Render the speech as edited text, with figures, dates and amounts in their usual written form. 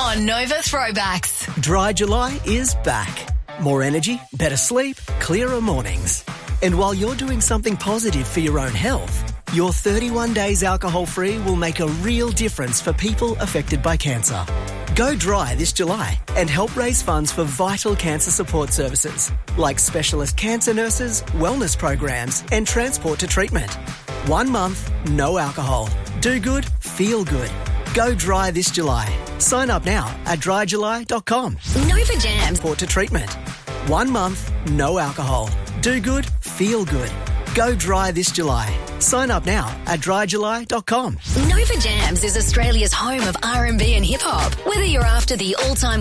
on Nova Throwbacks. Dry July is back. More energy, better sleep, clearer mornings. And while you're doing something positive for your own health, your 31 days alcohol-free will make a real difference for people affected by cancer. Go dry this July and help raise funds for vital cancer support services like specialist cancer nurses, wellness programs and transport to treatment. 1 month, no alcohol. Do good, feel good. Go dry this July. Sign up now at dryjuly.com. Nova Jams. Transport to treatment. 1 month, no alcohol. Do good, feel good. Go dry this July. Sign up now at dryjuly.com. Nova Jams is Australia's home of R&B and hip-hop. Whether you're after the all-time